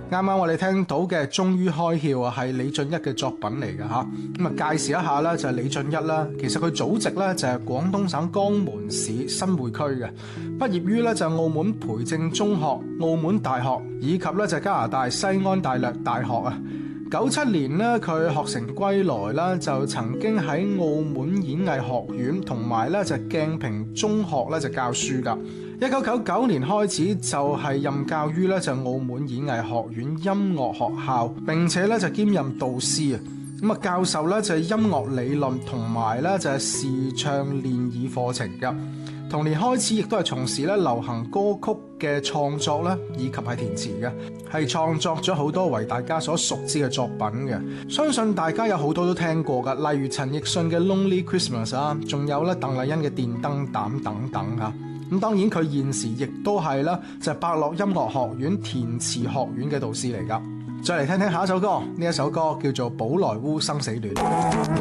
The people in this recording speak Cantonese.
啱啱我哋聽到嘅終於開竅啊，係李俊一嘅作品嚟嘅嚇。咁啊，介紹一下咧，就係李俊一啦。其實佢祖籍咧就係廣東省江門市新會區嘅，畢業於咧就係澳門培正中學、澳門大學以及咧就係加拿大西安大略大學啊。97年咧，佢學成歸來啦，就曾經喺澳門演藝學院同埋咧就鏡屏中學咧就教書㗎。1999年開始就係任教於咧就澳門演藝學院音樂學校，並且咧就兼任導師啊。咁啊，教授咧就係音樂理論同埋咧就係視唱練耳課程㗎。同年開始亦都係從事咧流行歌曲嘅創作啦，以及係填詞嘅，係創作咗好多為大家所熟知嘅作品嘅。相信大家有好多都聽過㗎，例如陳奕迅嘅 Lonely Christmas 啊，仲有咧鄧麗欣嘅電燈膽等等嚇。咁當然佢現時亦都係啦，就係百樂音樂學院填詞學院嘅導師嚟㗎。再嚟聽聽下一首歌，呢一首歌叫做《寶萊塢生死戀》。